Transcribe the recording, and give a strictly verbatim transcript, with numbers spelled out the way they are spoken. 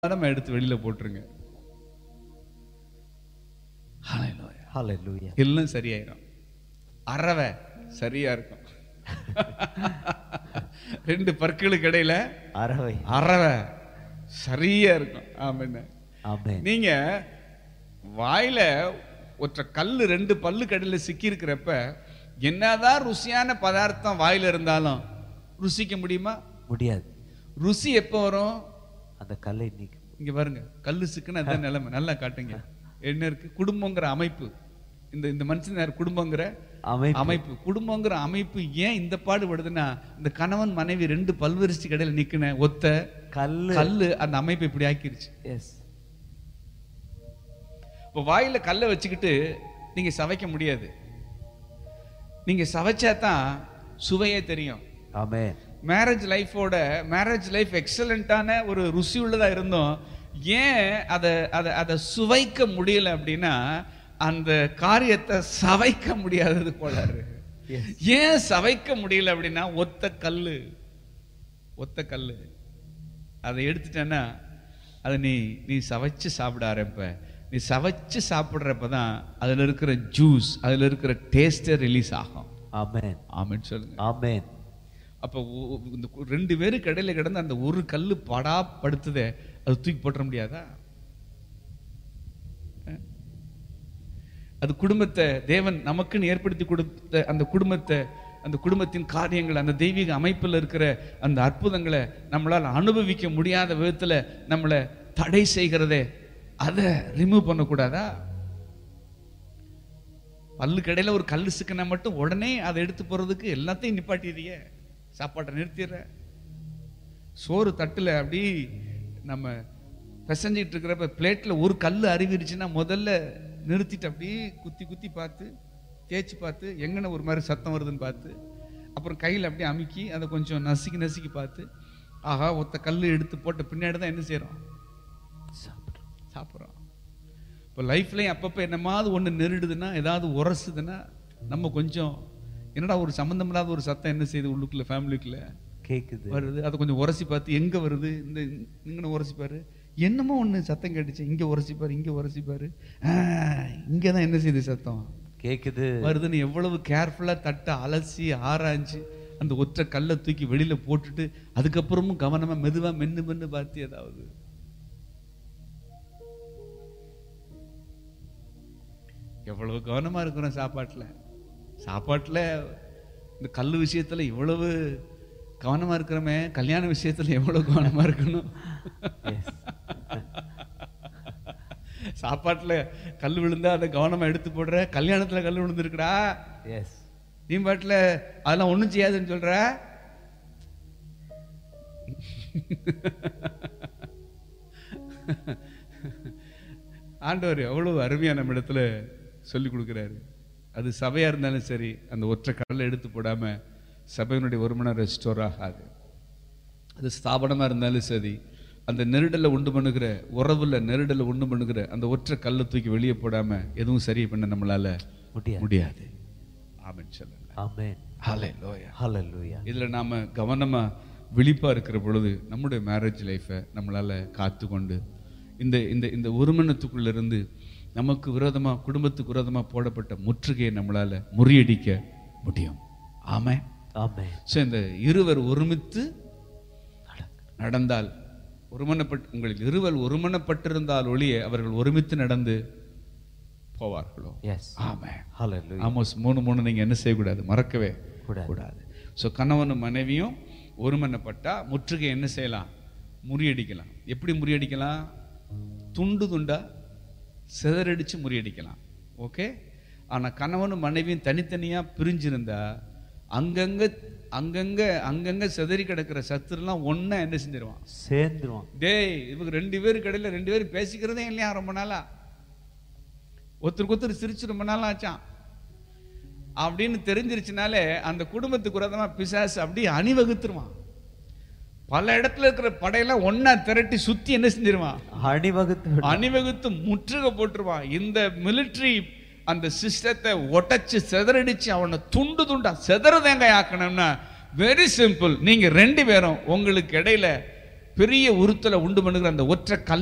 நம்ம எடுத்து வெளியில போட்டுருங்க. Hallelujah. எல்லாம் சரியாயிரும். அறவை சரியா இருக்கும். ரெண்டு பற்களுக்கு இடையில அறவை அறவை சரியா இருக்கும். ஆமென். ஆமென். நீங்க வாயில ஒற்ற கல்லு ரெண்டு பல்லு கடையில சிக்கி இருக்கிறப்ப என்னதான் ருசியான பதார்த்தம் வாயில இருந்தாலும் ருசிக்க முடியுமா? முடியாது. ருசி எப்போ வரும்? அந்த கல்லை நீக்கும். இங்க பாருங்க, கல்லு சிக்குன்னு அதான் நிலைமை. நல்லா காட்டுங்க. என்ன இருக்கு? குடும்பங்கிற அமைப்பு. இந்த இந்த மனுஷன் குடும்பங்கிற அமைப்பு. அமைப்பு குடும்பங்கிற அமைப்பு ஏன் இந்த பாடுபடுதுன்னா, இந்த கணவன் மனைவி ரெண்டு பல்வரிசை கடையில நிக்கின ஒத்த கல்லு கல்லு அந்த அமைப்பை இப்படி ஆக்கிருச்சு. எஸ். இப்போ வாயில கல்லை வச்சுக்கிட்டு நீங்க சவைக்க முடியாது. நீங்க சவைச்சா தான் சுவையே தெரியும். ஆமென். மேரேஜ் லைஃபோட மேரேஜ் லைஃப் எக்ஸலண்டான ஒரு ருசி உள்ளதா இருந்தோம். ஏன் அதை அதை அதை சுவைக்க முடியல அப்படின்னா, அந்த காரியத்தை சவைக்க முடியாதது போலாரு. ஏன் சவைக்க முடியல அப்படின்னா, ஒத்த கல்லு ஒத்த கல்லு அதை எடுத்துட்டேன்னா அதை நீ நீ சவைச்சு சாப்பிட ஆரம்ப. நீ சவைச்சு சாப்பிடுறப்பதான் அதுல இருக்கிற ஜூஸ், அதுல இருக்கிற டேஸ்டே ரிலீஸ் ஆகும். ஆமென். ஆமென் சொல்லுங்க. ஆமென். அப்போ இந்த ரெண்டு பேரும் கடையில கிடந்து அந்த ஒரு கல்லு படா படுத்துதே, அது தூக்கி போட்டுற முடியாதா? அது குடும்பத்தை தேவன் நமக்குன்னு ஏற்படுத்தி கொடுத்த அந்த குடும்பத்தை, அந்த குடும்பத்தின் காரியங்கள், அந்த தெய்வீக அமைப்பில் இருக்கிற அந்த அற்புதங்களை நம்மளால் அனுபவிக்க முடியாத விதத்துல நம்மளை தடை செய்கிறதே, அதை ரிமூவ் பண்ணக்கூடாதா? பல்லு கடையில ஒரு கல்லு சிக்கனா மட்டும் உடனே அதை எடுத்து போறதுக்கு எல்லாத்தையும் நிப்பாட்டிடுறிய, சாப்பாட்டை நிறுத்திடுற. சோறு தட்டுல அப்படி நம்ம பிசைஞ்சிட்டு இருக்கிறப்ப பிளேட்ல ஒரு கல்லு அருவிருச்சுன்னா முதல்ல நிறுத்திட்டு அப்படியே குத்தி குத்தி பார்த்து தேய்ச்சி பார்த்து எங்கன ஒரு மாதிரி சத்தம் வருதுன்னு பார்த்து, அப்புறம் கையில் அப்படியே அமுக்கி அதை கொஞ்சம் நசுக்கி நசுக்கி பார்த்து, ஆஹா ஒத்த கல்லு எடுத்து போட்ட பின்னாடி தான் என்ன செய்யறோம்? சாப்பிடுறோம். சாப்பிட்றோம். இப்போ லைஃப்லையும் அப்பப்போ என்னமாவது ஒன்று நெருடுதுன்னா, ஏதாவது உரசுதுன்னா, நம்ம கொஞ்சம் என்னடா ஒரு சம்மந்தம் இல்லாத ஒரு சத்தம் என்ன செய்யுது உள்ளுக்குள்ள, ஃபேமிலிக்குள்ள கேக்குது வருது. அதை கொஞ்சம் உரசி பார்த்து எங்க வருது, இந்த இங்கே உரசிப்பாரு, என்னமோ ஒன்று சத்தம் கேட்டுச்சு, இங்கே உரசிப்பாரு, இங்கே உரசிப்பாரு, இங்கே தான் என்ன செய்யுது சத்தம் கேக்குது வருதுன்னு எவ்வளவு கேர்ஃபுல்லாக தட்டை அலசி ஆராய்ஞ்சு அந்த ஒற்றை கல்லை தூக்கி வெளியில போட்டுட்டு அதுக்கப்புறமும் கவனமா மெதுவா மென்னு மென்னு பார்த்து ஏதாவது. எவ்வளவு கவனமா இருக்கிறோம் சாப்பாட்டுல. சாப்பாட்டுல இந்த கல்லு விஷயத்துல இவ்வளவு கவனமா இருக்கிறோமே, கல்யாண விஷயத்துல எவ்வளவு கவனமா இருக்கணும். சாப்பாட்டுல கல் விழுந்தா அதை கவனமா எடுத்து போடுற, கல்யாணத்துல கல் விழுந்துருக்குடா எஸ் நீ பாட்டுல அதெல்லாம் ஒண்ணும் செய்யாதுன்னு சொல்ற. ஆண்டவர் எவ்வளவு அருமையா நம்ம இடத்துல சொல்லி கொடுக்கிறாரு. அது சபையா இருந்தாலும் சரி, அந்த ஒற்றை கடலை எடுத்து போடாம சபையினுடைய ஒருமனம் ரெஸ்டோர் ஆகாது. அது ஸ்தாபனமா இருந்தாலும் சரி, அந்த நெருடலை உண்டு பண்ணுகிற உறவுல நெருடலை உண்டு பண்ணுகிற அந்த ஒற்றை கல்லை தூக்கி வெளியே போடாம எதுவும் சரி பண்ண நம்மளால முடியாது முடியாது. ஆமென் சொல்லுங்க. ஆமென். ஹல்லேலூயா. ஹல்லேலூயா. இதுல நாம கவனமா விழிப்பா இருக்கிற பொழுது நம்முடைய மேரேஜ் லைஃபை நம்மளால காத்து கொண்டு இந்த இந்த இந்த ஒருமனத்துக்குள்ள இருந்து நமக்கு விரோதமா, குடும்பத்துக்கு விரோதமா போடப்பட்ட முற்றுகையை நம்மளால முறியடிக்க முடியும். ஆமென். ஆமென். சோ இந்த இருவர் ஒருமித்து நடந்தால், ஒருமனப்பட்டு உங்களில் இருவர் ஒருமனப்பட்டிருந்தால் ஒழிய அவர்கள் ஒருமித்து நடந்து போவார்களோ. எஸ். ஆமென். ஹல்லேலூயா. ஆமோஸ் மூணு மூணு நீங்க என்ன செய்யக்கூடாது, மறக்கவே கூடாது. கூடாது. ஸோ கணவனும் மனைவியும் ஒருமனப்பட்டா முற்றுகை என்ன செய்யலாம்? முறியடிக்கலாம். எப்படி முறியடிக்கலாம்? துண்டு துண்டா சிதறடிச்சு முறியடிக்கலாம். ஓகே. ஆனா கணவனும் மனைவியும் தனித்தனியா பிரிஞ்சிருந்தா அங்கங்க அங்கங்க அங்கங்க சிதறி கிடக்கிற சத்துருலாம் ஒன்னா என்ன செஞ்சிருவான்? சேர்ந்துருவான். டேய் இவங்க ரெண்டு பேரும் கடையில் ரெண்டு பேரும் பேசிக்கிறதே இல்லையா ரொம்ப நாளா, ஒருத்தருக்கு ஒருத்தர் சிரிச்சு ரொம்ப நாள் ஆச்சான் அப்படின்னு தெரிஞ்சிருச்சுனாலே அந்த குடும்பத்துக்கு விரோதமா பிசாசு அப்படி அணிவகுத்துருவான். பல இடத்துல இருக்கிற படையெல்லாம் ஒன்னா திரட்டி சுத்தி என்ன செஞ்சிருவான்? அணிவகுத்து அணிவகுத்து முற்றுகை போட்டுருவான். இந்த மிலிட்டரி அந்த சிஸ்டத்தை ஒட்டச்சு செதறடிச்சு அவனை துண்டு துண்டா செதறதேங்க ஆக்கணும்னா வெரி சிம்பிள். நீங்க ரெண்டு பேரும் உங்களுக்கு இடையில பெரிய உறுத்தலை உண்டு பண்ணுகிற அந்த ஒற்றை கல்